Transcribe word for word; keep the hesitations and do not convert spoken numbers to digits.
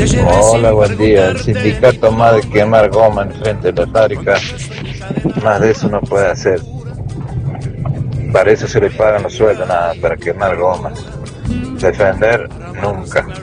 Hola, buen día. El sindicato más de quemar goma en frente de la fábrica, más de eso no puede hacer. Para eso se le pagan los sueldos, nada, para quemar gomas. Defender, nunca.